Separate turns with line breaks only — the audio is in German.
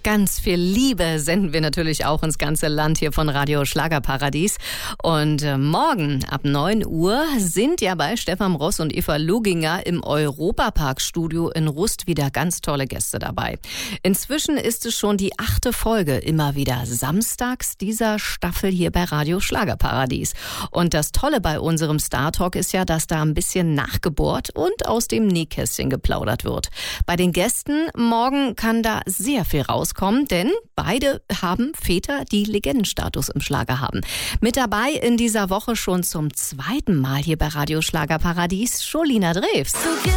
Ganz viel Liebe senden wir natürlich auch ins ganze Land hier von Radio Schlagerparadies. Und morgen ab 9 Uhr sind ja bei Stefan Ross und Eva Luginger im Europapark-Studio in Rust wieder ganz tolle Gäste dabei. Inzwischen ist es schon die 8. Folge, immer wieder samstags dieser Staffel hier bei Radio Schlagerparadies. Und das Tolle bei unserem Star Talk ist ja, dass da ein bisschen nachgebohrt und aus dem Nähkästchen geplaudert wird. Bei den Gästen morgen kann da sehr viel rauskommen, denn beide haben Väter, die Legendenstatus im Schlager haben. Mit dabei in dieser Woche schon zum 2. Mal hier bei Radio Schlagerparadies Jolina Drews.